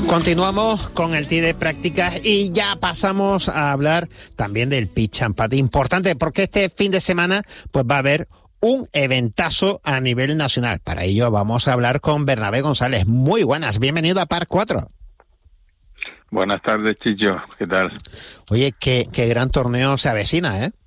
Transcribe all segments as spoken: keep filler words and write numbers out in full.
Continuamos con el tee de prácticas y ya pasamos a hablar también del pitch and putt. Importante porque este fin de semana pues va a haber un eventazo a nivel nacional. Para ello vamos a hablar con Bernabé González. Muy buenas, bienvenido a Par cuatro. Buenas tardes, Chicho, ¿qué tal? Oye, qué, qué gran torneo se avecina, ¿eh?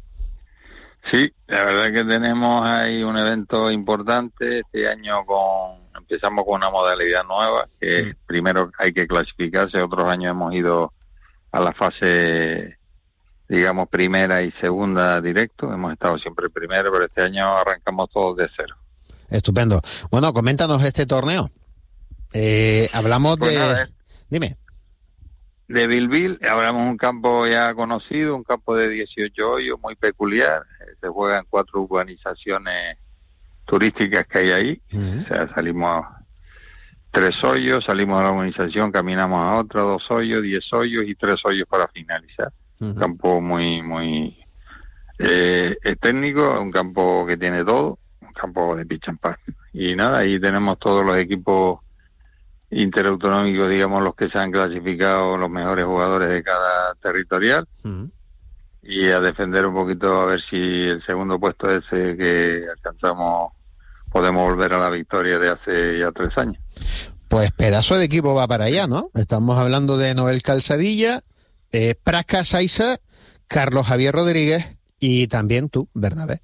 Sí, la verdad que tenemos ahí un evento importante este año. Con empezamos con una modalidad nueva, que mm. primero hay que clasificarse. Otros años hemos ido a la fase, digamos, primera y segunda directo. Hemos estado siempre primero, pero este año arrancamos todos de cero. Estupendo. Bueno, coméntanos este torneo. Eh, hablamos pues de... Nada, eh. Dime. De Bilbil, hablamos un campo ya conocido, un campo de dieciocho hoyos, muy peculiar. Se juega en cuatro urbanizaciones turísticas que hay ahí. Uh-huh. O sea, salimos tres hoyos, salimos a la urbanización, caminamos a otra, dos hoyos, diez hoyos y tres hoyos para finalizar. Uh-huh. Un campo muy, muy eh, técnico, un campo que tiene todo, un campo de pitch and putt. Y nada, ahí tenemos todos los equipos interautonómicos, digamos, los que se han clasificado, los mejores jugadores de cada territorial. Uh-huh. Y a defender un poquito a ver si el segundo puesto ese que alcanzamos podemos volver a la victoria de hace ya tres años. Pues pedazo de equipo va para allá, ¿no? Estamos hablando de Noel Calzadilla, eh, Praca Saiza, Carlos Javier Rodríguez y también tú, Bernabé.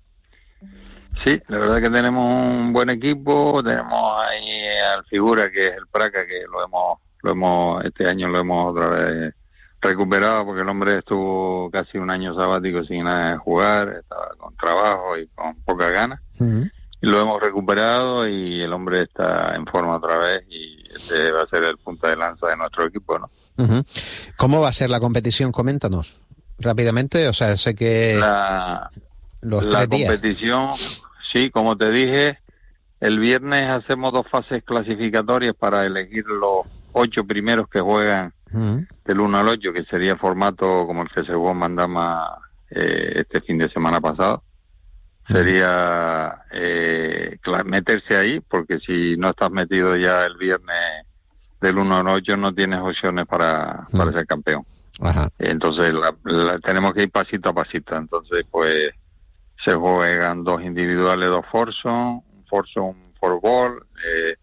Sí, la verdad que tenemos un buen equipo. Tenemos ahí al figura que es el Praca, que lo hemos, lo hemos este año lo hemos otra vez recuperado, porque el hombre estuvo casi un año sabático sin nada de jugar, estaba con trabajo y con poca ganas. Uh-huh. Y lo hemos recuperado y el hombre está en forma otra vez y este va a ser el punta de lanza de nuestro equipo, ¿no? Uh-huh. ¿Cómo va a ser la competición? Coméntanos rápidamente. O sea, sé que la, los la tres competición, días. Sí, como te dije, el viernes hacemos dos fases clasificatorias para elegir los ocho primeros que juegan uh-huh. del uno al ocho, que sería formato como el que se jugó en Mandama eh, este fin de semana pasado. Uh-huh. Sería eh, meterse ahí, porque si no estás metido ya el viernes del uno al ocho no tienes opciones para, uh-huh. para ser campeón. Uh-huh. Entonces la, la, tenemos que ir pasito a pasito. Entonces, pues se juegan dos individuales, dos foursome, un foursome, un four ball, eh,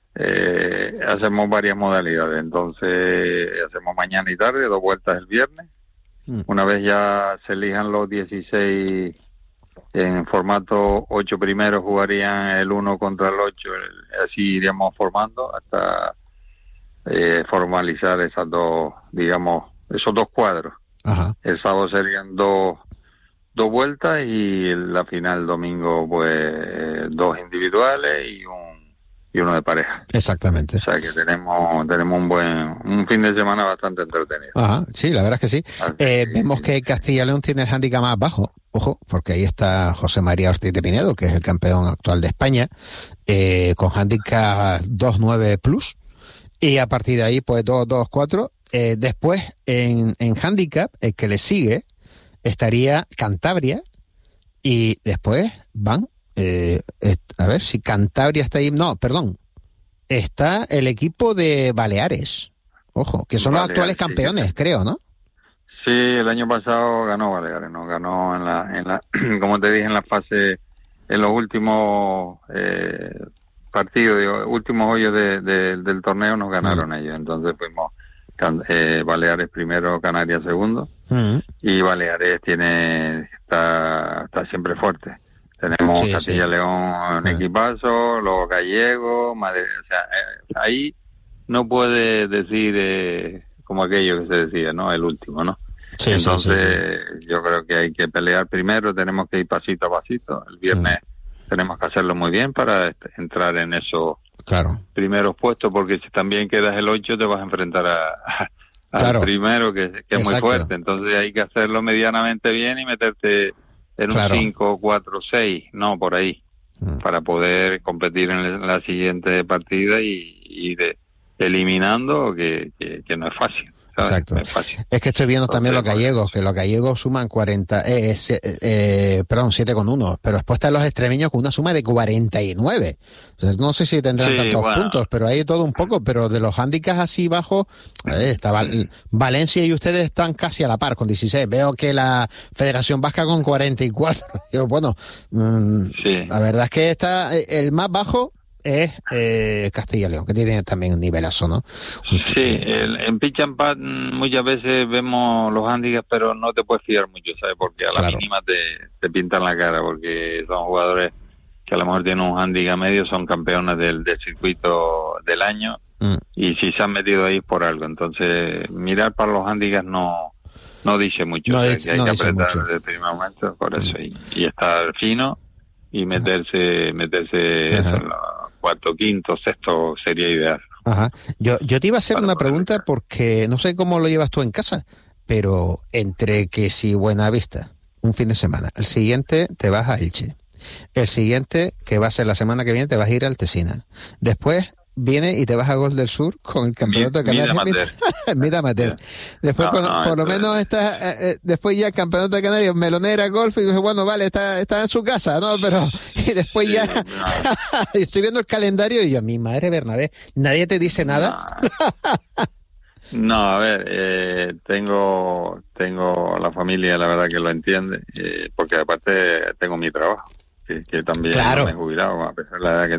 eh, hacemos varias modalidades. Entonces hacemos mañana y tarde, dos vueltas el viernes. Mm. Una vez ya se elijan los dieciséis en formato ocho primeros, jugarían el uno contra el ocho, así iríamos formando hasta eh, formalizar esas dos, digamos, esos dos cuadros. Ajá. El sábado serían dos dos vueltas y la final domingo pues dos individuales y un y uno de pareja. Exactamente. O sea que tenemos tenemos un buen un fin de semana bastante entretenido. Ajá, sí, la verdad es que sí. Eh, que, vemos que Castilla y León tiene el hándicap más bajo, ojo, porque ahí está José María Ortiz de Pinedo, que es el campeón actual de España, eh, con hándicap dos nueve plus, y a partir de ahí pues dos dos cuatro. Eh, después en, en hándicap, el que le sigue estaría Cantabria y después van, eh, a ver si Cantabria está ahí, no, perdón, está el equipo de Baleares, ojo, que son Baleares, los actuales campeones, sí, creo, ¿no? Sí, el año pasado ganó Baleares, ¿no? Ganó en la, en la como te dije, en la fase, en los últimos eh, partidos, digo, últimos hoyos de, de, del torneo nos ganaron uh-huh. ellos, entonces fuimos Eh, Baleares primero, Canarias segundo, uh-huh. y Baleares tiene está, está siempre fuerte. Tenemos sí, Castilla sí. León en uh-huh. equipazo, los gallegos, Madrid, o sea, eh, ahí no puede decir eh, como aquello que se decía, ¿no? El último, ¿no? Sí, Entonces sí, sí, sí. yo creo que hay que pelear primero, tenemos que ir pasito a pasito. El viernes uh-huh. tenemos que hacerlo muy bien para entrar en eso. Claro. Primeros puestos, porque si también quedas el ocho te vas a enfrentar a, a al claro. primero, que, que es muy fuerte. Entonces hay que hacerlo medianamente bien y meterte en claro. un cinco, cuatro, seis, no, por ahí, mm. para poder competir en la siguiente partida y, y de eliminando, que, que, que no es fácil. Exacto. Es, es que estoy viendo Entonces, también los gallegos, que los gallegos suman cuarenta, eh, eh, eh, perdón, siete con uno, pero después están los extremeños con una suma de cuarenta y nueve. Entonces, no sé si tendrán sí, tantos bueno. puntos, pero hay todo un poco, pero de los handicaps así bajos, eh, está Val- Valencia y ustedes están casi a la par, con dieciséis. Veo que la Federación Vasca con cuarenta y cuatro. Yo, bueno, mmm, sí. la verdad es que está el más bajo es eh, Castilla y León, que tiene también un nivelazo, ¿no? Sí, el, en pitch and putt muchas veces vemos los handicaps, pero no te puedes fiar mucho, ¿sabes? Porque a la claro. mínima te, te pintan la cara, porque son jugadores que a lo mejor tienen un handicap medio, son campeones del, del circuito del año, mm. y si se han metido ahí es por algo. Entonces, mirar para los handicacs no no dice mucho, no o sea, es, que hay no que apretar mucho. desde el primer momento, por eso, mm. y, y estar fino y meterse, Ajá. meterse eso, en la cuarto, quinto, sexto sería ideal. Ajá. Yo, yo te iba a hacer Para una pregunta ver. porque no sé cómo lo llevas tú en casa, pero entre que si Buenavista, un fin de semana, el siguiente te vas a Elche, el siguiente, que va a ser la semana que viene, te vas a ir al Tesina, después viene y te vas a Gol del Sur con el campeonato de Canarias. Mira amateur. Después, no, por, no, por lo menos está, eh, después ya el campeonato de Canarias, Melonera, golf, y dice, bueno, vale, está, está en su casa, ¿no? Pero, y después sí, ya, no. estoy viendo el calendario y yo, mi madre Bernabé, ¿nadie te dice nada? No, no a ver, eh, tengo, tengo la familia, la verdad que lo entiende, eh, porque aparte tengo mi trabajo. Que, que también claro. me he jubilado, a pesar de la edad que